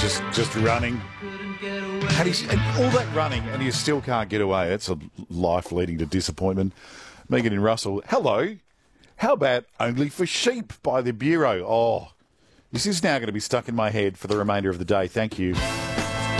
just running. And all that running, and you still can't get away. It's a life leading to disappointment. Megan in Russell, hello. How about Only for Sheep by the Bureau? Oh, this is now going to be stuck in my head for the remainder of the day. Thank you.